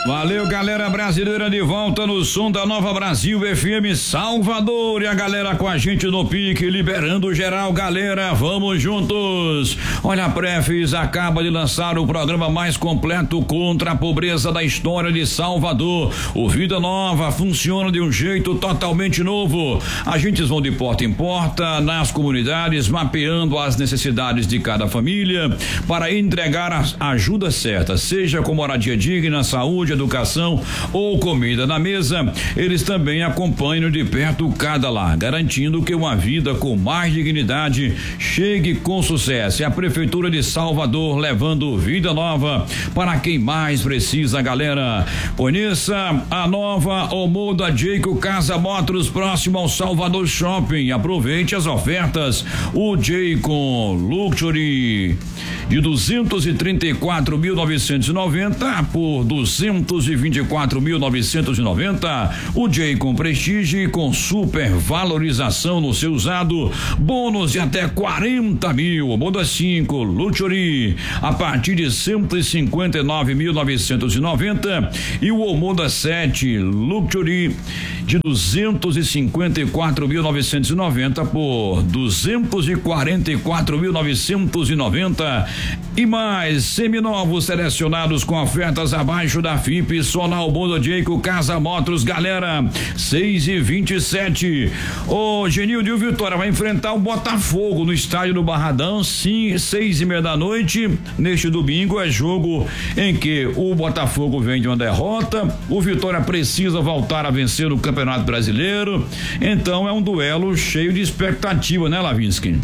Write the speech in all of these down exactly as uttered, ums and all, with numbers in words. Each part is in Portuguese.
Valeu, galera brasileira, de volta no som da Nova Brasil F M Salvador, e a galera com a gente no pique, liberando geral, galera, vamos juntos. Olha, a Prefis acaba de lançar o programa mais completo contra a pobreza da história de Salvador. O Vida Nova funciona de um jeito totalmente novo. Agentes vão de porta em porta nas comunidades, mapeando as necessidades de cada família para entregar a ajuda certa, seja com moradia digna, saúde, educação ou comida na mesa. Eles também acompanham de perto cada lar, garantindo que uma vida com mais dignidade chegue com sucesso. E a Prefeitura de Salvador levando vida nova para quem mais precisa, galera. Conheça a nova Omoda Jayco Casa Motors, próximo ao Salvador Shopping. Aproveite as ofertas. O Jayco Luxury de duzentos e trinta e quatro mil novecentos e noventa por duzentos e vinte e quatro mil novecentos e noventa. O Jayco Prestige com super valorização no seu usado, bônus de até quarenta mil. O Moda cinco Luxury a partir de cento e cinquenta e nove mil novecentos e noventa, e o Moda sete Luxury de duzentos e cinquenta e quatro mil novecentos e noventa por duzentos e quarenta e quatro mil novecentos e noventa. E mais seminovos selecionados com ofertas abaixo da F I P, só na Moda Jayco Casa Motors, galera. seis e vinte e sete. O Genildo e o Vitória vai enfrentar o Botafogo no estádio do Barradão, sim, seis e meia da noite. Neste domingo é jogo em que o Botafogo vem de uma derrota, o Vitória precisa voltar a vencer no Campeonato Brasileiro. Então é um duelo cheio de expectativa, né, Lavinsky?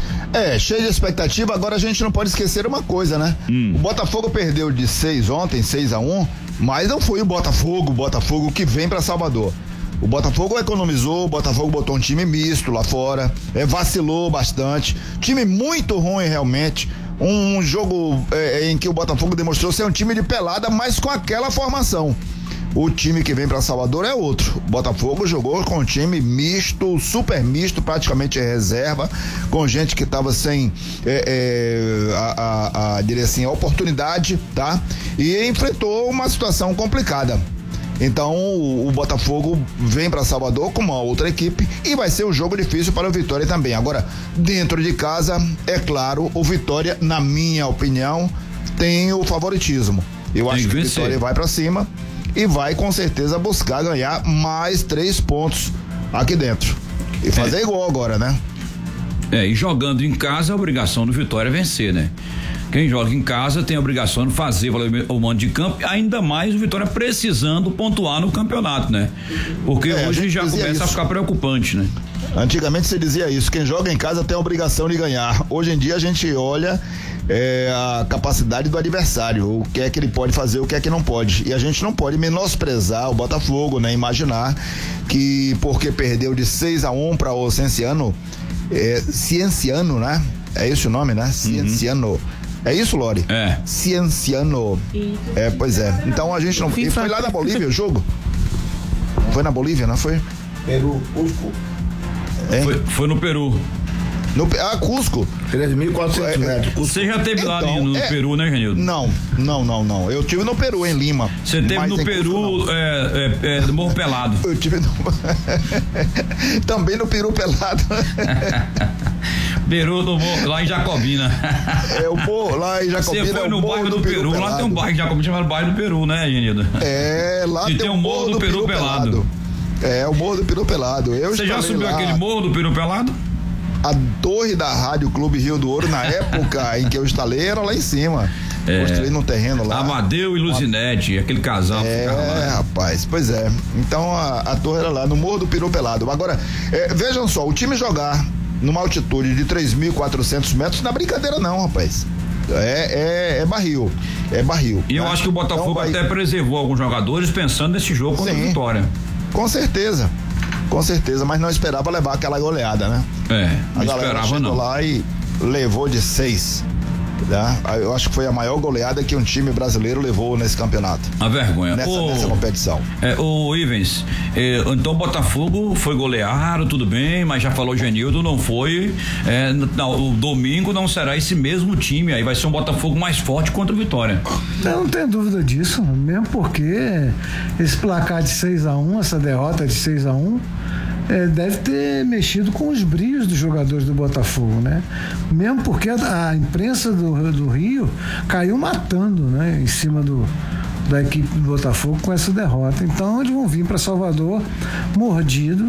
É, cheio de expectativa. Agora a gente não pode esquecer uma coisa, né? Hum. O Botafogo perdeu de seis ontem, seis a um, mas não foi o Botafogo, o Botafogo que vem pra Salvador. O Botafogo economizou, o Botafogo botou um time misto lá fora, é, vacilou bastante, time muito ruim realmente. Um jogo é, em que o Botafogo demonstrou ser um time de pelada, mas com aquela formação. O time que vem para Salvador é outro. O Botafogo jogou com um time misto, super misto, praticamente reserva, com gente que estava sem é, é, a, a, a, diria assim, a oportunidade, tá? E enfrentou uma situação complicada. Então o, o Botafogo vem para Salvador com uma outra equipe e vai ser um jogo difícil para o Vitória também. Agora, dentro de casa, é claro, o Vitória, na minha opinião, tem o favoritismo. Eu acho que o Vitória vai para cima e vai com certeza buscar ganhar mais três pontos aqui dentro e fazer é. igual agora, né? É, e jogando em casa, a obrigação do Vitória é vencer, né? Quem joga em casa tem a obrigação de fazer o mando de campo, ainda mais o Vitória precisando pontuar no campeonato, né? Porque é, hoje já começa isso. a ficar preocupante, né? Antigamente você dizia isso, quem joga em casa tem a obrigação de ganhar. Hoje em dia a gente olha é, a capacidade do adversário, o que é que ele pode fazer, o que é que não pode. E a gente não pode menosprezar o Botafogo, né? Imaginar que porque perdeu de seis a um para o Cienciano, é, Cienciano, né? É esse o nome, né? Cienciano. Uhum. É isso, Lori? É. Cienciano. É, pois é. Então a gente não. E foi lá na Bolívia o jogo? Foi na Bolívia, não foi? Peru, Cusco. É? Foi, foi no Peru. No, ah, Cusco. três mil e quatrocentos metros. Você já teve então, lá no é, Peru, né, Genildo? Não, não, não, não. Eu tive no Peru, em Lima. Você teve no Peru, Cusco, é, é, é, do Morro Pelado. Eu tive no... Também no Peru Pelado. Peru do Morro, lá em Jacobina. É o morro, lá em Jacobina. Você foi no bairro do, do Peru, Peru lá tem um bairro de Jacobina chamado bairro do Peru, né, Genildo? É, lá e tem, tem um morro do, do Peru, Peru Pelado. Pelado. É, o Morro do Peru Pelado. Eu Você já subiu lá. Aquele Morro do Peru Pelado? A torre da Rádio Clube Rio do Ouro, na época em que eu instalei, era lá em cima. É, construí num terreno lá. Amadeu e Luzinete, aquele casal. É, rapaz, pois é. Então a, a torre era lá no Morro do Peru Pelado. Agora, é, vejam só, o time jogar numa altitude de três mil e quatrocentos metros, não é brincadeira não, rapaz. É, é, é barril, é barril. E né? Eu acho que o Botafogo então, vai... até preservou alguns jogadores pensando nesse jogo contra Sim, a Vitória. Com certeza, com certeza, mas não esperava levar aquela goleada, né? É, não a galera esperava chegou não. lá e levou de seis. Né? Eu acho que foi a maior goleada que um time brasileiro levou nesse campeonato. A vergonha. Nessa, o, nessa competição. É, o Ivens, é, então o Botafogo foi goleado, tudo bem, mas já falou o Genildo, não foi. É, não, o domingo não será esse mesmo time, aí vai ser um Botafogo mais forte contra o Vitória. Eu não tenho dúvida disso, mesmo porque esse placar de seis a um, essa derrota de seis a um, É, deve ter mexido com os brilhos dos jogadores do Botafogo, né? Mesmo porque a, a imprensa do, do Rio caiu matando, né? Em cima do, da equipe do Botafogo com essa derrota. Então eles vão vir para Salvador mordido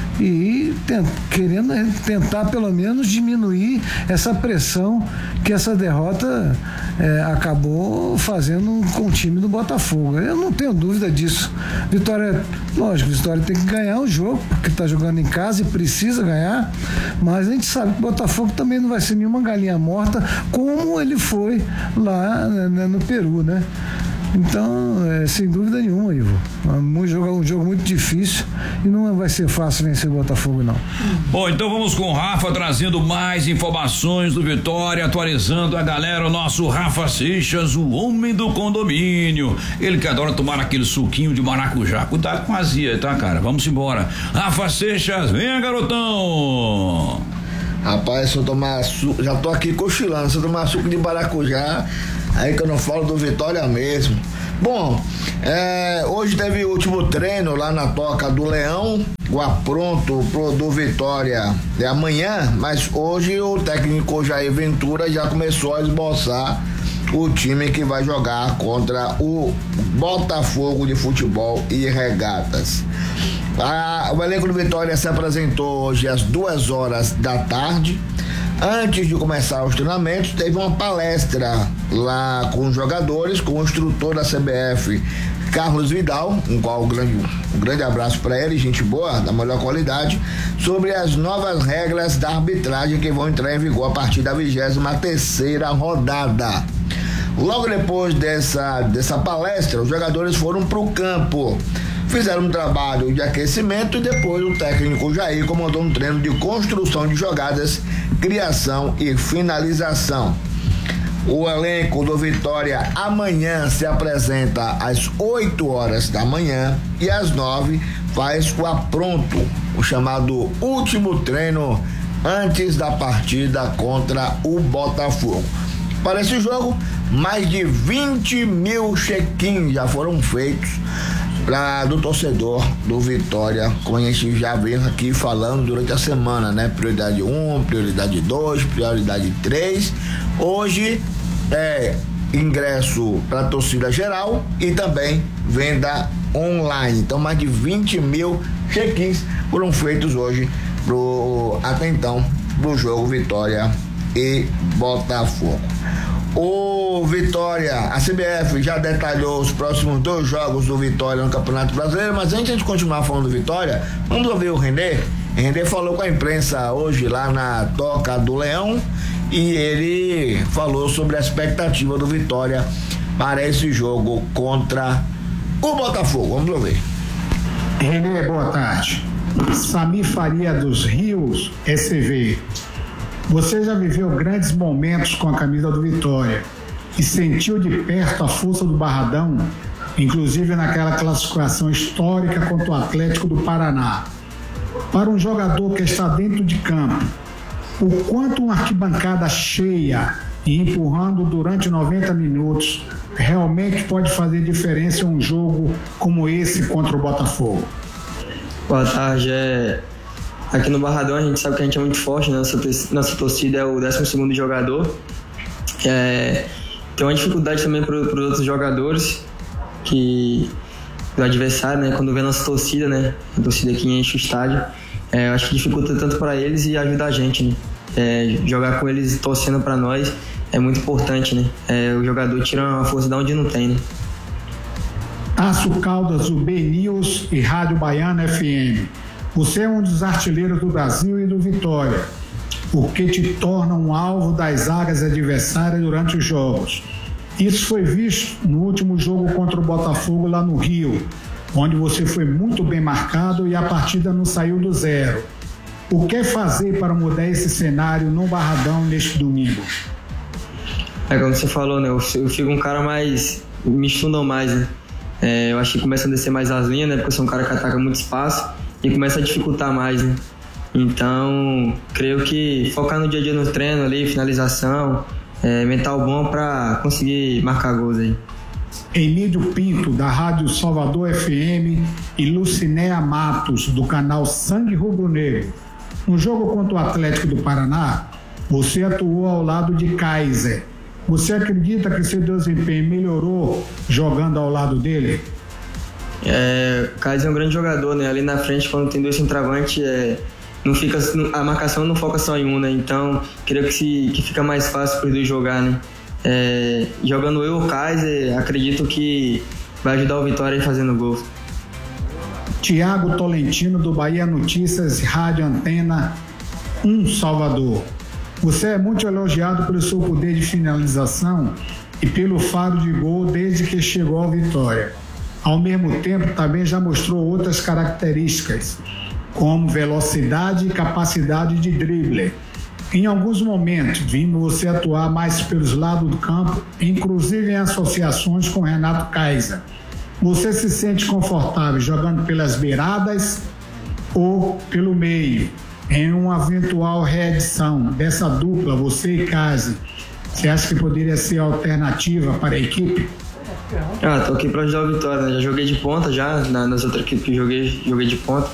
e tent, querendo tentar pelo menos diminuir essa pressão que essa derrota é, acabou fazendo com o time do Botafogo. Eu não tenho dúvida disso. Vitória, lógico, Vitória tem que ganhar o jogo, porque está jogando em casa e precisa ganhar, mas a gente sabe que o Botafogo também não vai ser nenhuma galinha morta, como ele foi lá, né, no Peru, né? Então, é, sem dúvida nenhuma, Ivo. Um jogo, um jogo muito difícil e não vai ser fácil vencer o Botafogo, não. Bom, então vamos com o Rafa trazendo mais informações do Vitória, atualizando a galera, o nosso Rafa Seixas, o homem do condomínio. Ele que adora tomar aquele suquinho de maracujá. Cuidado com a azia, tá, cara? Vamos embora. Rafa Seixas, venha, garotão! Rapaz, se eu tomar suco, já tô aqui cochilando, se eu tomar suco de maracujá, aí que eu não falo do Vitória mesmo. Bom, é, hoje teve o último treino lá na Toca do Leão, o apronto pro do Vitória é amanhã, mas hoje o técnico Jair Ventura já começou a esboçar o time que vai jogar contra o Botafogo de Futebol e Regatas. Ah, o elenco do Vitória se apresentou hoje às duas horas da tarde. Antes de começar os treinamentos, teve uma palestra lá com os jogadores, com o instrutor da C B F, Carlos Vidal, um, qual um, grande, um grande abraço para ele, gente boa, da melhor qualidade, sobre as novas regras da arbitragem que vão entrar em vigor a partir da vigésima terceira rodada. Logo depois dessa, dessa palestra, os jogadores foram para o campo, fizeram um trabalho de aquecimento e depois o técnico Jair comandou um treino de construção de jogadas, criação e finalização. O elenco do Vitória amanhã se apresenta às oito horas da manhã e às nove faz o apronto, o chamado último treino antes da partida contra o Botafogo. Para esse jogo, mais de vinte mil check-ins já foram feitos pra, do torcedor do Vitória, como a gente já veio aqui falando durante a semana, né? Prioridade um, prioridade dois, prioridade três. Hoje é ingresso para torcida geral e também venda online. Então, mais de vinte mil check-ins foram feitos hoje pro, até então, pro jogo Vitória e Botafogo. O Vitória, a C B F já detalhou os próximos dois jogos do Vitória no Campeonato Brasileiro, mas antes de continuar falando do Vitória, vamos ouvir o Renê. O Renê falou com a imprensa hoje lá na Toca do Leão e ele falou sobre a expectativa do Vitória para esse jogo contra o Botafogo. Vamos ouvir. Renê, boa tarde. Samir Faria dos Rios, S V. Você já viveu grandes momentos com a camisa do Vitória e sentiu de perto a força do Barradão, inclusive naquela classificação histórica contra o Atlético do Paraná. Para um jogador que está dentro de campo, o quanto uma arquibancada cheia e empurrando durante noventa minutos realmente pode fazer diferença em um jogo como esse contra o Botafogo? Boa tarde, é... Aqui no Barradão a gente sabe que a gente é muito forte, né? Nossa, nossa torcida é o décimo segundo jogador. É, tem uma dificuldade também para os outros jogadores, que o adversário, né? Quando vê a nossa torcida, né? A torcida que enche o estádio, é, eu acho que dificulta tanto para eles e ajuda a gente, né? É, jogar com eles torcendo para nós é muito importante, né? É, o jogador tira uma força de onde não tem, né? Tasso Caldas, do B-News e Rádio Baiana F M. Você é um dos artilheiros do Brasil e do Vitória, o que te torna um alvo das áreas adversárias durante os jogos. Isso foi visto no último jogo contra o Botafogo lá no Rio, onde você foi muito bem marcado e a partida não saiu do zero. O que fazer para mudar esse cenário no Barradão neste domingo? É como você falou, né? Eu, eu fico um cara mais... me estudam mais, né? É, eu acho que começa a descer mais as linhas, né? Porque eu sou um cara que ataca muito espaço e começa a dificultar mais, né? Então, creio que focar no dia a dia no treino ali, finalização, é, mental bom para conseguir marcar gols aí. Emílio Pinto, da Rádio Salvador F M, e Lucinéia Matos, do canal Sangue Rubro Negro. No jogo contra o Atlético do Paraná, você atuou ao lado de Kaiser. Você acredita que seu desempenho melhorou jogando ao lado dele? É, o Kaiser é um grande jogador, né? Ali na frente, quando tem dois centroavantes, é, não fica, a marcação não foca só em um, né? Então, creio que, se, que fica mais fácil para os dois jogar, né? É, jogando eu o Kaiser, acredito que vai ajudar o Vitória aí fazendo gol. Tiago Tolentino, do Bahia Notícias, Rádio Antena um Salvador. Você é muito elogiado pelo seu poder de finalização e pelo faro de gol desde que chegou ao Vitória. Ao mesmo tempo, também já mostrou outras características, como velocidade e capacidade de drible. Em alguns momentos, vimos você atuar mais pelos lados do campo, inclusive em associações com Renato Kaiser. Você se sente confortável jogando pelas beiradas ou pelo meio? Em uma eventual reedição dessa dupla, você e Kaiser, você acha que poderia ser alternativa para a equipe? Ah, tô aqui para ajudar o Vitória, né? Já joguei de ponta já, na, nas outras equipes que joguei, joguei de ponta,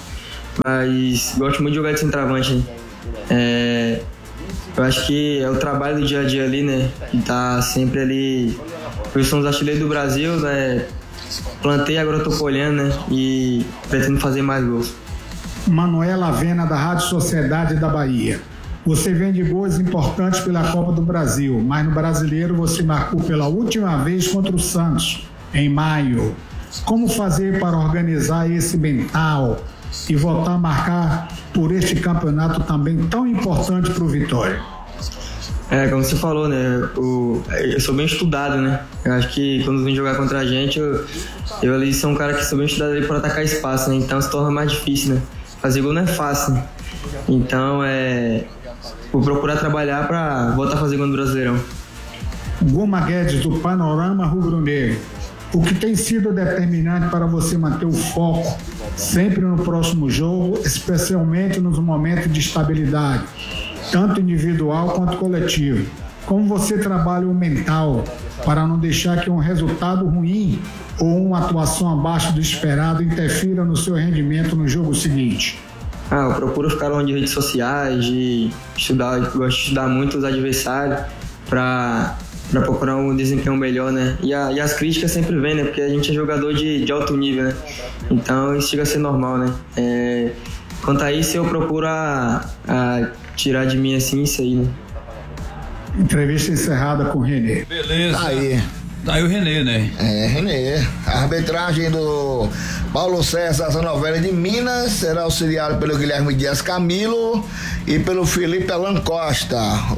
mas gosto muito de jogar de centroavante, né? É... Eu acho que é o trabalho do dia a dia ali, né? Que tá sempre ali. Eu sou um dos artilheiros do Brasil, né? Plantei, agora eu tô colhendo, né? E pretendo fazer mais gols. Manuela Avena, da Rádio Sociedade da Bahia. Você vem de gols importantes pela Copa do Brasil, mas no Brasileiro você marcou pela última vez contra o Santos, em maio. Como fazer para organizar esse mental e voltar a marcar por este campeonato também tão importante para o Vitória? É, como você falou, né? O, eu sou bem estudado, né? Eu acho que quando vem jogar contra a gente, eu, eu ali sou um cara que sou bem estudado ali para atacar espaço, né? Então se torna mais difícil, né? Fazer gol não é fácil, né? Então é... vou procurar trabalhar para voltar a fazer gol no Brasileirão. Guma Guedes, do Panorama Rubro Negro. O que tem sido determinante para você manter o foco sempre no próximo jogo, especialmente nos momentos de estabilidade, tanto individual quanto coletivo? Como você trabalha o mental para não deixar que um resultado ruim ou uma atuação abaixo do esperado interfira no seu rendimento no jogo seguinte? Ah, eu procuro ficar longe de redes sociais, de estudar, eu gosto de estudar muito os adversários para para procurar um desempenho melhor, né? E, a, e as críticas sempre vêm, né? Porque a gente é jogador de, de alto nível, né? Então isso chega a ser normal, né? É, quanto a isso, eu procuro a, a tirar de mim assim isso aí, né? Entrevista encerrada com o Renê. Beleza. Aí. Tá aí o Renê, né? É, Renê. A arbitragem do Paulo César, essa novela de Minas, será auxiliado pelo Guilherme Dias Camilo e pelo Felipe Alan Costa.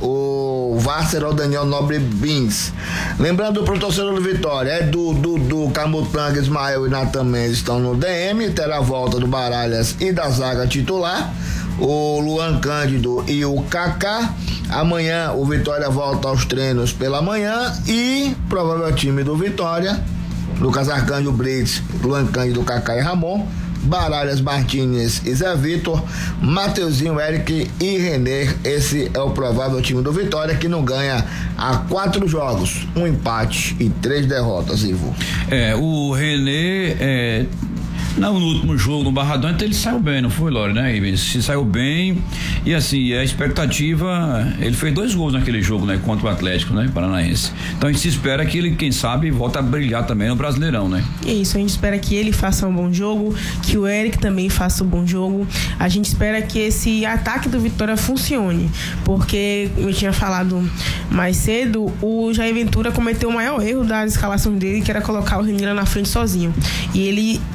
O V A R será o Daniel Nobre Bins. Lembrando pro torcedor do Vitória, é do Dudu, Camutanga, Ismael e Natan Mendes estão no D M, terá a volta do Baralhas e da zaga titular, o Luan Cândido e o Kaká. Amanhã o Vitória volta aos treinos pela manhã e provável time do Vitória: Lucas Arcanjo, Brits, Luan Cândido, Kaká e Ramon, Baralhas, Martínez e Zé Vitor, Mateuzinho, Eric e Renê. Esse é o provável time do Vitória, que não ganha há quatro jogos, um empate e três derrotas, Ivo. É, o Renê é... Não, no último jogo no Barradão, então ele saiu bem, não foi, Lore, né? Ele se saiu bem e assim, a expectativa, ele fez dois gols naquele jogo, né? Contra o Atlético, né? Paranaense. Então a gente se espera que ele, quem sabe, volta a brilhar também no Brasileirão, né? É isso, a gente espera que ele faça um bom jogo, que o Eric também faça um bom jogo. A gente espera que esse ataque do Vitória funcione, porque eu tinha falado mais cedo, o Jair Ventura cometeu o maior erro da escalação dele, que era colocar o Renê na frente sozinho. E ele provavelmente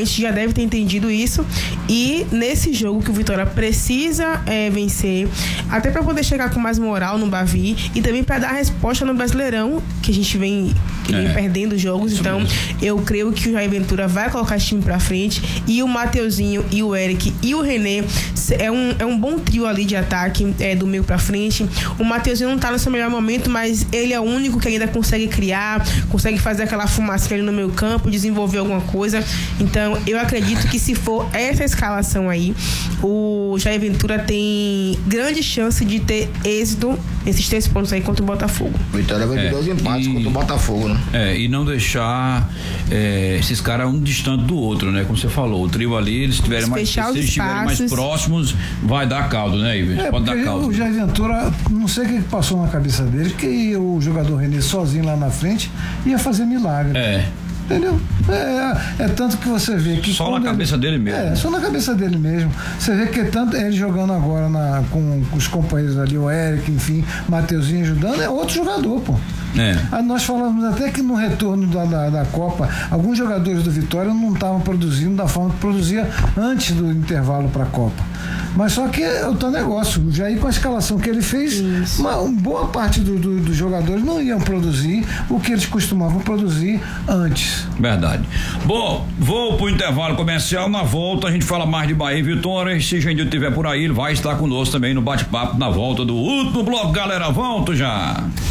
gente já deve ter entendido isso. E nesse jogo que o Vitória precisa é, vencer, até para poder chegar com mais moral no Bavi e também para dar resposta no Brasileirão, que a gente vem, que vem é. perdendo jogos. Isso então, mesmo. Eu creio que o Jair Ventura vai colocar esse time pra frente, e o Mateuzinho e o Eric e o René é um, é um bom trio ali de ataque, é, do meio pra frente. O Mateuzinho não tá no seu melhor momento, mas ele é o único que ainda consegue criar, consegue fazer aquela fumaça ali no meio campo, desenvolver alguma coisa. Então, eu acredito que se for essa escalação aí, o Jair Ventura tem grande chance de ter êxito nesses três pontos aí contra o Botafogo. Vitória vai ter é, dois empates e, contra o Botafogo, né? É, e não deixar é, esses caras um distante do outro, né? Como você falou, o trio ali, eles tiverem mais, se eles estiverem mais próximos, vai dar caldo, né, Ives? É, pode dar caldo. O Jair Ventura, não sei o que passou na cabeça dele, que o jogador René sozinho lá na frente ia fazer milagre. É. Entendeu? É, é tanto que você vê que... Só na cabeça ele, dele mesmo. É, só na cabeça dele mesmo. Você vê que tanto ele jogando agora na, com, com os companheiros ali, o Eric, enfim, Mateuzinho ajudando, é outro jogador, pô. É. Aí nós falamos até que no retorno da, da, da Copa, alguns jogadores do Vitória não estavam produzindo da forma que produzia antes do intervalo para a Copa. Mas só que é o teu negócio. O Jair, com a escalação que ele fez, uma, uma boa parte do, do, dos jogadores não iam produzir o que eles costumavam produzir antes. Verdade. Bom, vou pro intervalo comercial. Na volta a gente fala mais de Bahia e Vitória. E se o Gentil estiver por aí, ele vai estar conosco também no bate-papo na volta do último bloco. Galera, volto já.